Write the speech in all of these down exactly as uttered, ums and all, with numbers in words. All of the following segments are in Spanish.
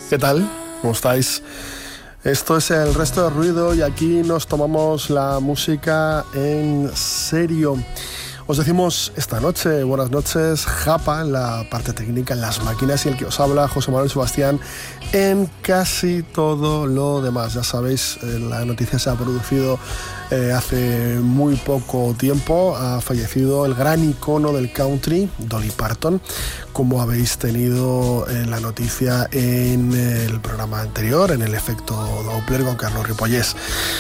¿Qué tal? ¿Cómo estáis? Esto es El Resto de Ruido y aquí nos tomamos la música en serio. Os decimos esta noche, buenas noches, Japa en la parte técnica, en las máquinas, y el que os habla, José Manuel Sebastián, en casi todo lo demás. Ya sabéis, la noticia se ha producido eh, hace muy poco tiempo. Ha fallecido el gran icono del country, Dolly Parton, como habéis tenido eh, la noticia en el programa anterior, en el efecto Doppler con Carlos Ripollés.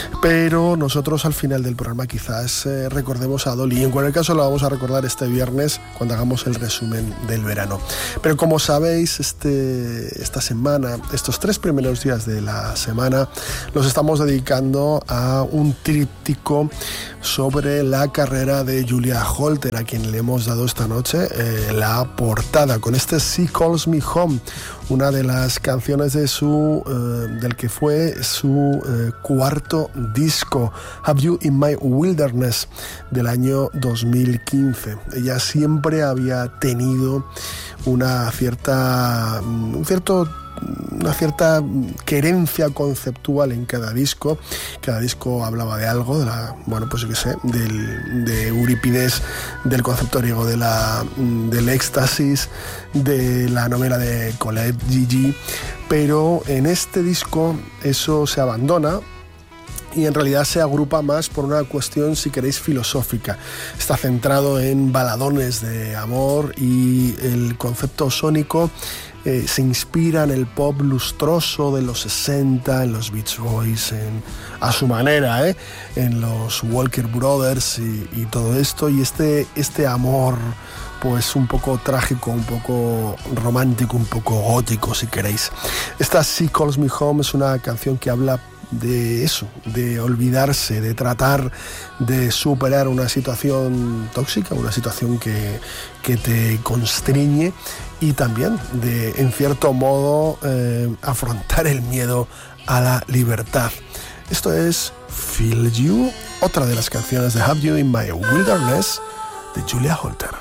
Pero nosotros al final del programa quizás eh, recordemos a Dolly, y en cualquier caso lo vamos a recordar este viernes cuando hagamos el resumen del verano. Pero como sabéis, este, esta semana, estos tres primeros días de la semana, los estamos dedicando a un tríptico sobre la carrera de Julia Holter, a quien le hemos dado esta noche eh, la portada con este She Calls Me Home, una de las canciones de su eh, del que fue su eh, cuarto disco, Have You in My Wilderness, del año dos mil quince. Ella siempre había tenido una cierta un cierto una cierta querencia conceptual en cada disco. Cada disco hablaba de algo, de la, bueno, pues yo qué sé, del, de Eurípides, del concepto griego de la, del éxtasis, de la novela de Colette Gigi, pero en este disco eso se abandona y en realidad se agrupa más por una cuestión, si queréis, filosófica. Está centrado en baladones de amor y el concepto sónico Eh, se inspira en el pop lustroso de los sesenta, en los Beach Boys, en, a su manera, ¿eh? en los Walker Brothers y, y todo esto, y este, este amor pues un poco trágico, un poco romántico, un poco gótico, si queréis. Esta She Calls Me Home es una canción que habla de eso, de olvidarse, de tratar de superar una situación tóxica, una situación que, que te constriñe, y también de, en cierto modo, eh, afrontar el miedo a la libertad. Esto es Feel You, otra de las canciones de Have You in My Wilderness de Julia Holter.